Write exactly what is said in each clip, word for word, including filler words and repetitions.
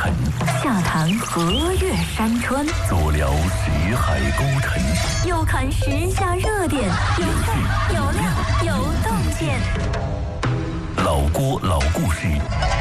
尘， 下谈河岳山川， 足聊西海孤尘， 又看时下热点，有趣有料有洞见。 老郭老故事。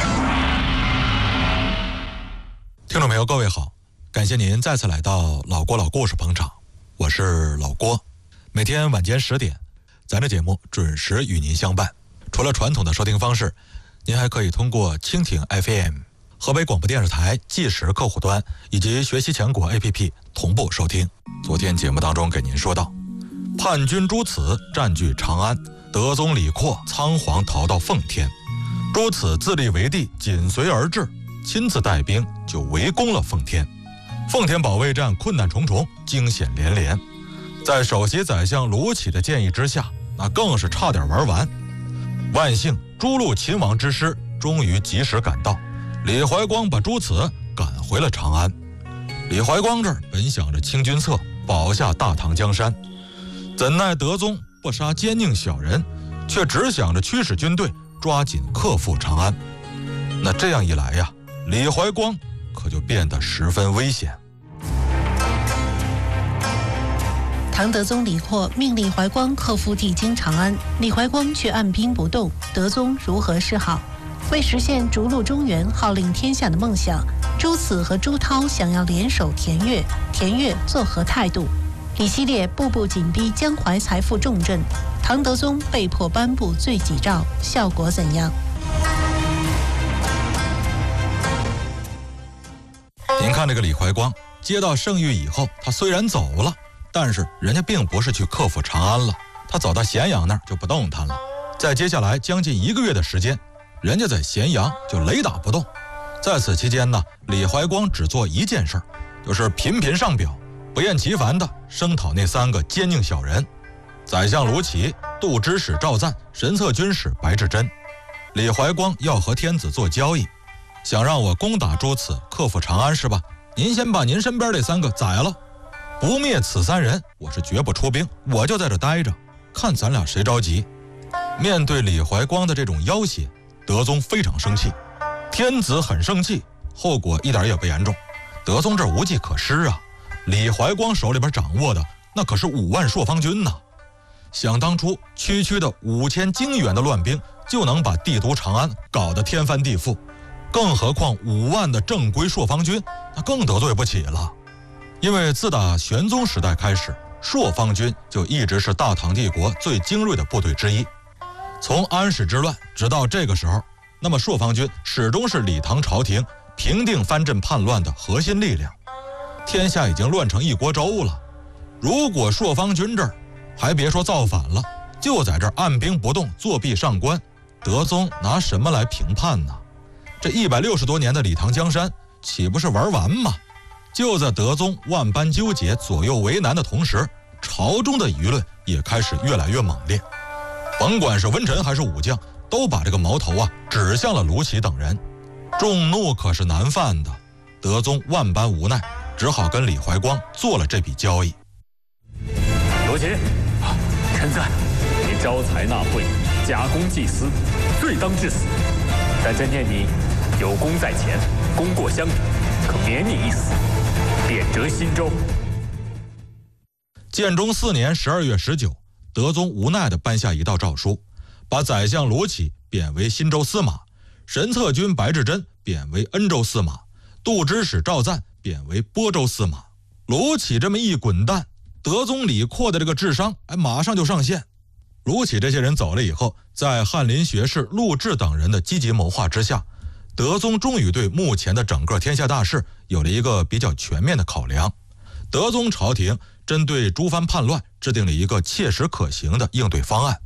听众朋友，各位好，感谢您再次来到老郭老故事捧场，我是老郭。每天晚间十点，咱这节目准时与您相伴。除了传统的收听方式，您还可以通过蜻蜓 F M、河北广播电视台计时客户端以及学习强国 A P P 同步收听。昨天节目当中给您说到，叛军朱慈占据长安，德宗李阔仓皇逃到奉天，朱慈自立为帝，紧随而至，亲自带兵就围攻了奉天。奉天保卫战困难重重，惊险连连，在首席宰相卢杞的建议之下，那更是差点玩完。万幸诸路秦王之师终于及时赶到，李怀光把朱慈赶回了长安。李怀光这儿本想着清君侧，保下大唐江山，怎奈德宗不杀奸佞小人，却只想着驱使军队抓紧克复长安。那这样一来呀，李怀光可就变得十分危险。 唐德宗李阔命李怀光克复帝京长安，李怀光却按兵不动，德宗如何是好？为实现逐鹿中原、号令天下的梦想，朱慈和朱涛想要联手田悦，田悦作何态度？一系列步步紧逼江淮财富重镇，唐德宗被迫颁布罪己诏，效果怎样？ 您看这个李怀光接到圣谕以后，他虽然走了，但是人家并不是去克复长安了，他走到咸阳那儿就不动弹了。在接下来将近一个月的时间，人家在咸阳就雷打不动。在此期间呢，李怀光只做一件事，就是频频上表，不厌其烦地声讨那三个奸佞小人：宰相卢杞、度支使赵赞、神策军使白志珍。李怀光要和天子做交易，想让我攻打朱慈，克复长安是吧？您先把您身边这三个宰了，不灭此三人，我是绝不出兵，我就在这待着，看咱俩谁着急。面对李怀光的这种要挟，德宗非常生气，天子很生气，后果一点也不严重。德宗这无计可施啊，李怀光手里边掌握的那可是五万朔方军呐，想当初区区的五千精远的乱兵就能把帝都长安搞得天翻地覆，更何况五万的正规朔方军，那更得罪不起了。因为自打玄宗时代开始，朔方军就一直是大唐帝国最精锐的部队之一。从安史之乱直到这个时候，那么朔方军始终是李唐朝廷平定藩镇叛乱的核心力量。天下已经乱成一锅粥了，如果朔方军这儿还别说造反了，就在这儿按兵不动，作壁上观，德宗拿什么来评判呢？这一百六十多年的李唐江山岂不是玩完吗？就在德宗万般纠结、左右为难的同时，朝中的舆论也开始越来越猛烈。甭管是文臣还是武将，都把这个矛头啊指向了卢杞等人。众怒可是难犯的，德宗万般无奈，只好跟李怀光做了这笔交易。 卢杞，臣在。你招财纳贿，假公济私，罪当致死。但朕念你有功在前，功过相抵，可免你一死，贬谪新州。 建中四年十二月十九，德宗无奈地颁下一道诏书，把宰相卢杞贬为新州司马，神策军白志珍贬为恩州司马，度支使赵赞贬为播州司马。卢杞这么一滚蛋，德宗李阔的这个智商哎，马上就上线。卢杞这些人走了以后，在翰林学士陆贽等人的积极谋划之下，德宗终于对目前的整个天下大势有了一个比较全面的考量。德宗朝廷针对诸藩叛乱制定了一个切实可行的应对方案。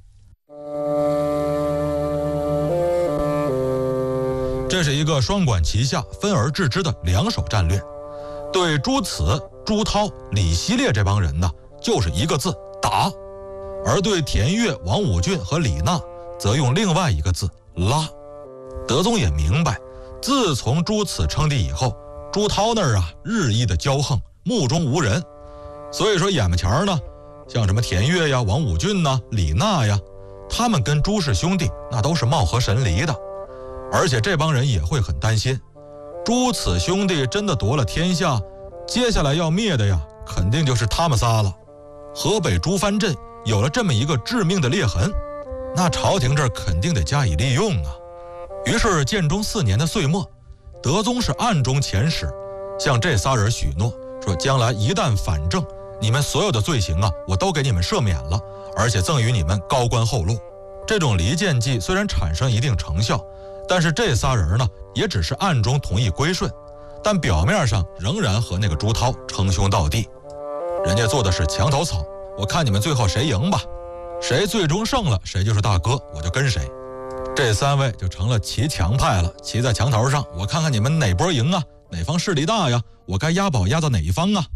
这是一个双管齐下、分而治之的两手战略。对朱慈、朱涛、李希烈这帮人呢，就是一个字：打。而对田悦、王武俊和李纳，则用另外一个字：拉。德宗也明白，自从朱慈称帝以后，朱涛那儿啊日益的骄横，目中无人。所以说眼巴前儿呢，像什么田悦呀、王武俊呐、李纳呀，他们跟朱氏兄弟那都是貌合神离的。而且这帮人也会很担心， 朱此兄弟真的夺了天下，接下来要灭的呀，肯定就是他们仨了。河北朱藩镇有了这么一个致命的裂痕，那朝廷这儿肯定得加以利用啊。于是建中四年的岁末，德宗是暗中遣使，向这仨人许诺，说将来一旦反正，你们所有的罪行啊，我都给你们赦免了，而且赠予你们高官厚禄。这种离间计虽然产生一定成效，但是这仨人呢，也只是暗中同意归顺，但表面上仍然和那个朱涛称兄道弟。人家做的是墙头草，我看你们最后谁赢吧，谁最终胜了，谁就是大哥，我就跟谁。这三位就成了骑墙派了，骑在墙头上，我看看你们哪波赢啊，哪方势力大呀，我该押宝押到哪一方啊。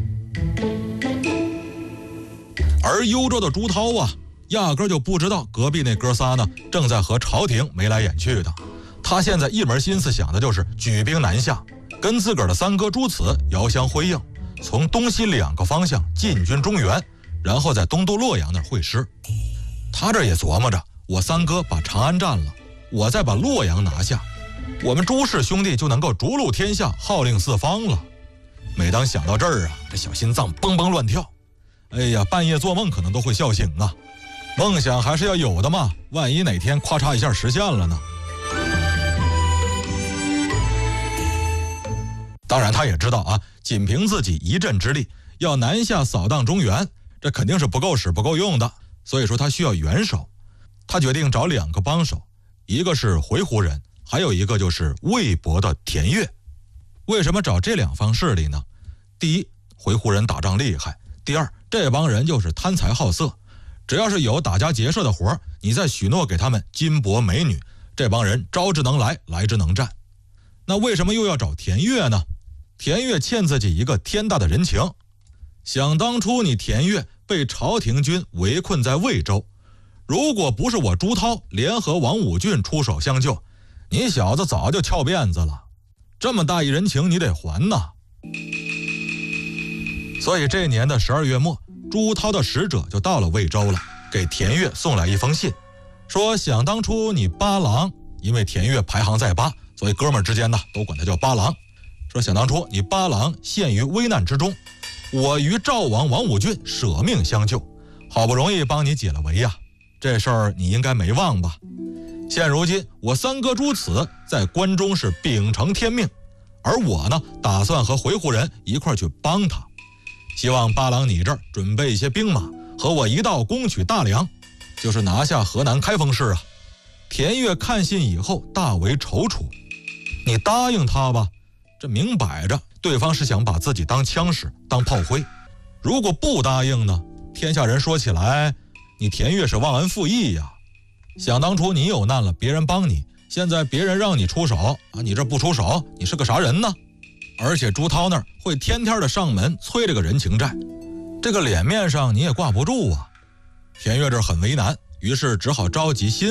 而幽州的朱涛啊，压根就不知道隔壁那哥仨呢正在和朝廷眉来眼去的。他现在一门心思想的就是举兵南下，跟自个儿的三哥朱此遥相辉映，从东西两个方向进军中原，然后在东都洛阳那儿会师。他这也琢磨着，我三哥把长安占了，我再把洛阳拿下，我们朱氏兄弟就能够逐鹿天下，号令四方了。每当想到这儿啊，这小心脏蹦蹦乱跳。哎呀，半夜做梦可能都会笑醒啊。梦想还是要有的嘛，万一哪天咔嚓一下实现了呢？当然他也知道啊，仅凭自己一阵之力要南下扫荡中原，这肯定是不够使不够用的，所以说他需要援手。他决定找两个帮手，一个是回鹘人，还有一个就是魏博的田悦。为什么找这两方势力呢？第一，回鹘人打仗厉害；第二，这帮人就是贪财好色，只要是有打家劫舍的活，你再许诺给他们金帛美女，这帮人招之能来，来之能战。那为什么又要找田悦呢？田悦欠自己一个天大的人情。想当初你田悦被朝廷军围困在魏州，如果不是我朱涛联合王武俊出手相救，你小子早就翘辫子了。这么大一人情你得还呐。所以这年的十二月末，朱涛的使者就到了魏州了，给田悦送来一封信，说想当初你八郎，因为田悦排行在八，所以哥们儿之间呢都管他叫八郎。说想当初你八郎陷于危难之中，我与赵王王武俊舍命相救，好不容易帮你解了围呀，这事儿你应该没忘吧？现如今我三哥朱此在关中是秉承天命，而我呢打算和回鹘人一块去帮他，希望八郎你这儿准备一些兵马，和我一道攻取大梁，就是拿下河南开封市啊。田悦看信以后大为踌躇，你答应他吧，这明摆着对方是想把自己当枪使当炮灰。如果不答应呢，天下人说起来你田悦是忘恩负义呀。想当初你有难了别人帮你，现在别人让你出手啊，你这不出手你是个啥人呢？而且朱涛那儿会天天的上门催这个人情债，这个脸面上你也挂不住啊。田悦这很为难，于是只好召集新